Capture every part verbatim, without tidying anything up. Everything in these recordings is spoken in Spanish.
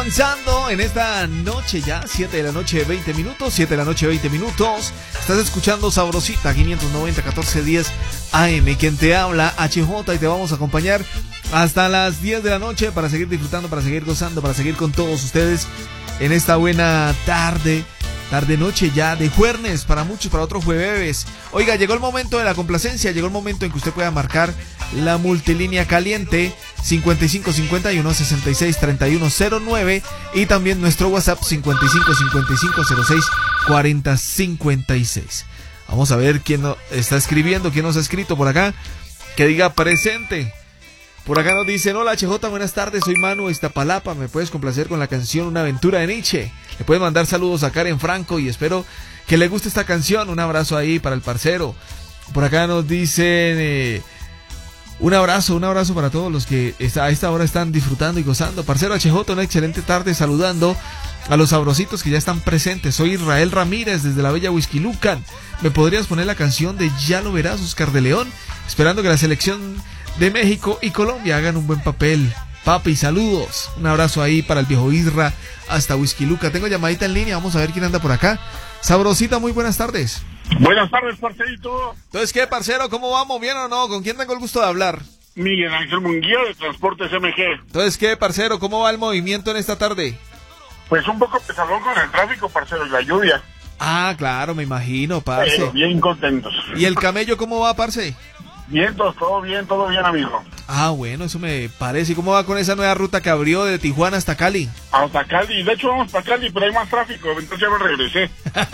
Avanzando en esta noche ya, siete de la noche, veinte minutos, siete de la noche, veinte minutos. Estás escuchando Sabrosita, quinientos noventa, catorce diez A M. Quien te habla, H J, y te vamos a acompañar hasta las diez de la noche para seguir disfrutando, para seguir gozando, para seguir con todos ustedes en esta buena tarde. Tarde noche ya de jueves, para muchos, para otros jueves. Oiga, llegó el momento de la complacencia, llegó el momento en que usted pueda marcar la multilínea caliente cincuenta y cinco cincuenta y uno sesenta y seis treinta y uno cero nueve y también nuestro WhatsApp cincuenta y cinco cincuenta y cinco cero seis cuarenta cincuenta y seis. Vamos a ver quién nos está escribiendo, quién nos ha escrito por acá, que diga presente. Por acá nos dicen: hola H J, buenas tardes, soy Manu de Iztapalapa, me puedes complacer con la canción Una aventura de Nietzsche. Le puedes mandar saludos a Karen Franco y espero que le guste esta canción. Un abrazo ahí para el parcero. Por acá nos dicen eh, un abrazo, un abrazo para todos los que a esta hora están disfrutando y gozando. Parcero H J, una excelente tarde, saludando a los sabrositos que ya están presentes. Soy Israel Ramírez desde la bella Huixquilucan. ¿Me podrías poner la canción de Ya lo verás, Oscar de León? Esperando que la selección de México y Colombia hagan un buen papel. Papi, saludos. Un abrazo ahí para el viejo Isra hasta Huixquiluca. Tengo llamadita en línea, vamos a ver quién anda por acá. Sabrosita, muy buenas tardes. Buenas tardes, parcerito. Entonces, ¿qué, parcero? ¿Cómo vamos? ¿Bien o no? ¿Con quién tengo el gusto de hablar? Miguel Ángel Munguía de Transportes M G. Entonces, ¿qué, parcero? ¿Cómo va el movimiento en esta tarde? Pues un poco pesadón con el tráfico, parcero, y la lluvia. Ah, claro, me imagino, parce. Pero bien contentos. ¿Y el camello cómo va, parce? Bien, todo, todo bien, todo bien, amigo. Ah, bueno, eso me parece. ¿Y cómo va con esa nueva ruta que abrió de Tijuana hasta Cali? Hasta Cali, de hecho vamos para Cali, pero hay más tráfico, entonces ya me regresé.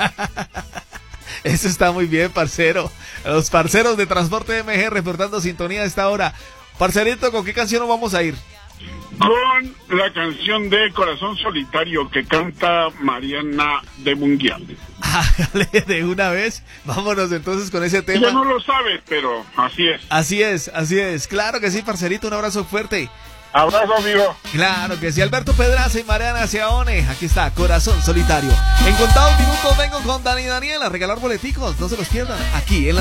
Eso está muy bien, parcero. Los parceros de Transporte M G reportando sintonía a esta hora. Parcerito, ¿con qué canción nos vamos a ir? Con la canción de Corazón Solitario que canta Mariana de Munguía. Hágale de una vez. Vámonos entonces con ese tema. Ella no lo sabe, pero así es. Así es, así es. Claro que sí, parcerito, un abrazo fuerte. Abrazo, amigo. Claro que sí, Alberto Pedraza y Mariana Ciaone. Aquí está, Corazón Solitario. En contados minutos vengo con Dani y Daniel a regalar boleticos. No se los pierdan, aquí en la